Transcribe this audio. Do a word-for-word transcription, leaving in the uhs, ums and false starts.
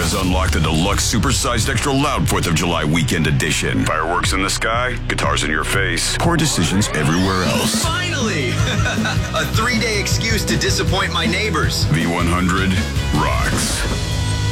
America's unlocked the deluxe supersized extra loud fourth of July weekend edition. Fireworks in the sky, guitars in your face, poor decisions everywhere else. Finally! A three-day excuse to disappoint my neighbors. V one hundred rocks.